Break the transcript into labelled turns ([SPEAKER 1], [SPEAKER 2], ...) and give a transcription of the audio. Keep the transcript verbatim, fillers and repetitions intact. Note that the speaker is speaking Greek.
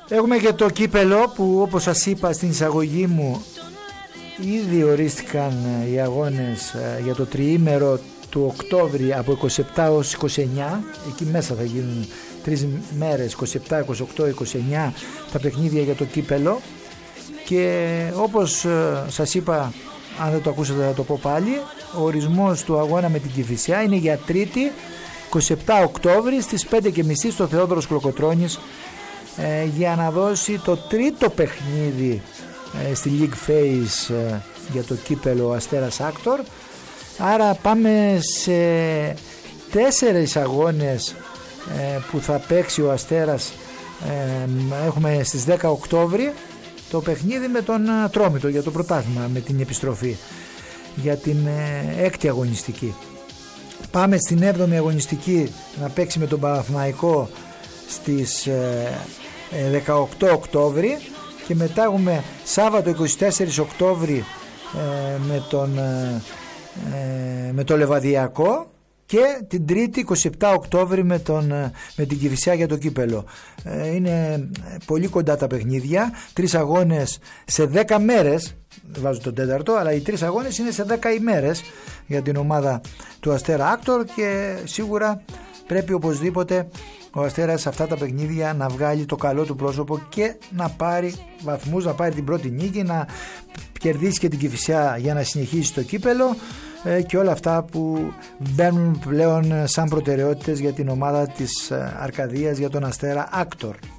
[SPEAKER 1] Έχουμε και το κύπελο που, όπως σας είπα στην εισαγωγή μου, ήδη ορίστηκαν οι αγώνες για το τριήμερο του Οκτώβρη από είκοσι επτά ως είκοσι εννιά. Εκεί μέσα θα γίνουν τρεις μέρες, είκοσι επτά, είκοσι οκτώ, είκοσι εννιά, τα παιχνίδια για το κύπελο. Και όπως σας είπα, αν δεν το ακούσατε θα το πω πάλι, ο ορισμός του αγώνα με την Κηφισιά είναι για Τρίτη είκοσι επτά Οκτώβρη στις πέντε και μισή στο Θεόδωρος Κλοκοτρώνης, ε, για να δώσει το τρίτο παιχνίδι ε, στη League Phase ε, για το κύπελο Αστέρας Άκτορ. Άρα πάμε σε τέσσερις αγώνες ε, που θα παίξει ο Αστέρας. ε, έχουμε στις δέκα Οκτώβρη το παιχνίδι με τον Ατρόμητο για το πρωτάθλημα, με την επιστροφή για την ε, έκτη αγωνιστική. Πάμε στην έβδομη αγωνιστική να παίξει με τον Παναθηναϊκό στις ε, ε, δεκαοκτώ Οκτώβρη, και μετά έχουμε Σάββατο είκοσι τέσσερις Οκτώβρη ε, με, τον, ε, ε, με το Λεβαδιακό, και την Τρίτη είκοσι επτά Οκτώβρη με, τον, με την Κηφισιά για το κύπελο. Ε, είναι πολύ κοντά τα παιχνίδια, τρεις αγώνες σε δέκα μέρες, βάζω τον τέταρτο, αλλά οι τρεις αγώνες είναι σε δέκα ημέρες για την ομάδα του Αστέρα Άκτορ, και σίγουρα πρέπει οπωσδήποτε ο Αστέρας σε αυτά τα παιχνίδια να βγάλει το καλό του πρόσωπο και να πάρει βαθμούς, να πάρει την πρώτη νίκη, να κερδίσει και την Κηφισιά για να συνεχίσει το κύπελο, και όλα αυτά που μπαίνουν πλέον σαν προτεραιότητες για την ομάδα της Αρκαδίας, για τον Αστέρα Άκτορ.